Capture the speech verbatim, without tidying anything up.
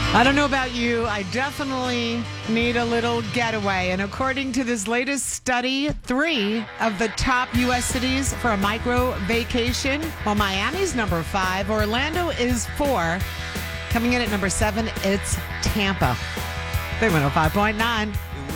I don't know about you. I definitely need a little getaway. And according to this latest study, three of the top U S cities for a micro vacation. Well, Miami's number five. Orlando is four. Coming in at number seven, it's Tampa. They went oh five point nine.